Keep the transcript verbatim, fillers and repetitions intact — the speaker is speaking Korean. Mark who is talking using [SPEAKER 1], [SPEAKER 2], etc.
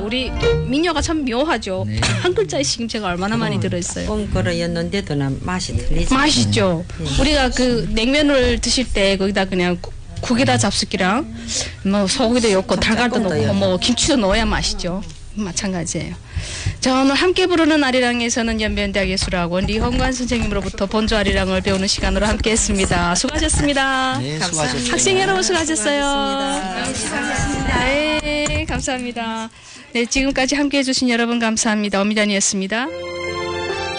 [SPEAKER 1] 우리 민요가 참 묘하죠.
[SPEAKER 2] 네.
[SPEAKER 1] 한 글자의 시금치가 얼마나 많이 들어있어요.
[SPEAKER 3] 꼼거러였는데도 맛이 틀리죠.
[SPEAKER 1] 맛있죠.
[SPEAKER 3] 네.
[SPEAKER 1] 우리가 그 냉면을 드실 때 거기다 그냥 국에다 잡숫기랑 뭐 소고기도 넣고 달걀도
[SPEAKER 3] 짝꿍도
[SPEAKER 1] 넣고
[SPEAKER 3] 넣어요.
[SPEAKER 1] 뭐 김치도 넣어야 맛있죠. 마찬가지예요. 자, 오늘 함께 부르는 아리랑에서는 연변대학 예술학원 리헌관 선생님으로부터 본조 아리랑을 배우는 시간으로 함께했습니다. 수고하셨습니다.
[SPEAKER 2] 네,
[SPEAKER 3] 감사합니다.
[SPEAKER 2] 수고하셨습니다.
[SPEAKER 1] 학생 여러분 수고하셨어요.
[SPEAKER 3] 수고하셨습니다.
[SPEAKER 1] 네, 감사합니다. 네, 지금까지 함께해 주신 여러분 감사합니다. 어미단이었습니다.